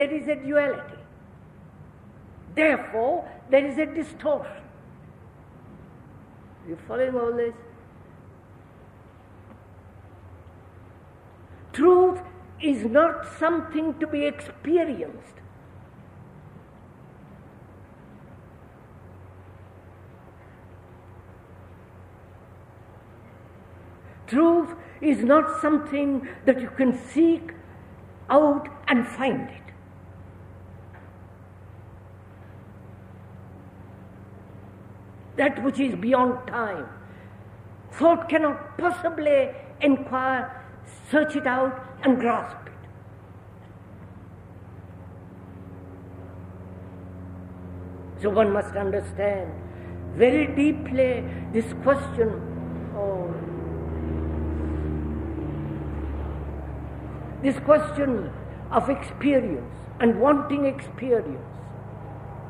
there is a duality. Therefore, there is a distortion. You following all this? Truth is not something to be experienced. Truth is not something that you can seek out and find it. That which is beyond time. Thought cannot possibly inquire, search it out and grasp it. So one must understand very deeply this question of experience and wanting experience.